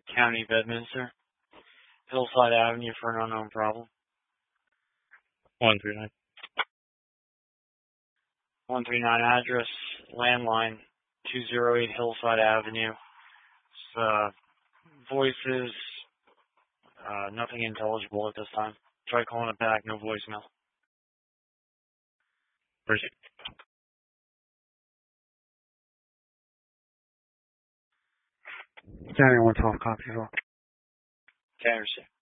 County, Bedminster. Hillside Avenue for an unknown problem. 139. 139 address, landline, 208 Hillside Avenue. Voices, nothing intelligible at this time. Try calling it back, no voicemail. Proceed. County 112, copy as well. Okay, I understand.